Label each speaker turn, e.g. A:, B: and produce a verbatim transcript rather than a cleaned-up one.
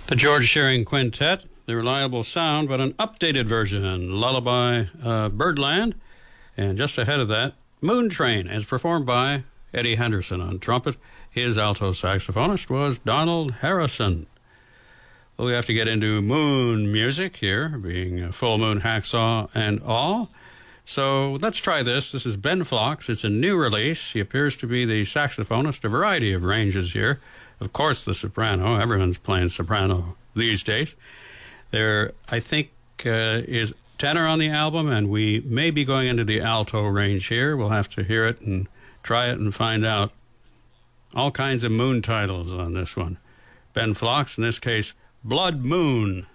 A: The George Shearing Quintet, the reliable sound, but an updated version, Lullaby uh, Birdland. And just ahead of that, Moon Train, as performed by Eddie Henderson on trumpet. His alto saxophonist was Donald Harrison. Well, we have to get into moon music here, being a full moon hacksaw and all. So let's try this. This is Ben Phlox. It's a new release. He appears to be the saxophonist, a variety of ranges here. Of course, the soprano. Everyone's playing soprano these days. There, I think, uh, is tenor on the album, and we may be going into the alto range here. We'll have to hear it and try it and find out. All kinds of moon titles on this one. Ben Phlox, in this case, Blood Moon.